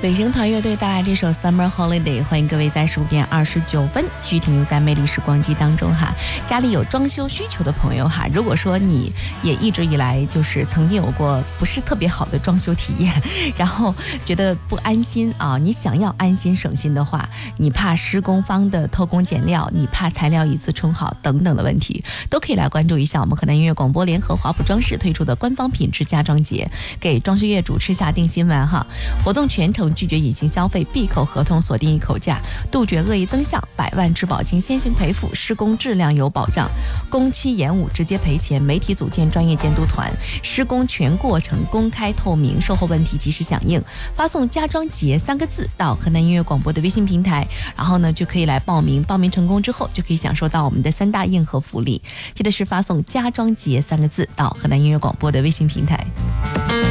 北京团乐队带来这首 Summer Holiday， 欢迎各位在15点29分继续停留在魅力时光机当中哈。家里有装修需求的朋友哈，如果说你也一直以来就是曾经有过不是特别好的装修体验，然后觉得不安心啊，你想要安心省心的话，你怕施工方的偷工减料，你怕材料一次冲好等等的问题，都可以来关注一下我们河南音乐广播联合华普装饰推出的官方品质家装节，给装修业主吃下定心丸哈。活动全程拒绝隐形消费，闭口合同，锁定一口价，杜绝恶意增项，100万质保金先行赔付，施工质量有保障，工期延误直接赔钱，媒体组建专业监督团，施工全过程公开透明，售后问题及时响应。发送家装节3个字到河南音乐广播的微信平台，然后呢就可以来报名，报名成功之后就可以享受到我们的3大硬核福利，记得是发送家装节3个字到河南音乐广播的微信平台。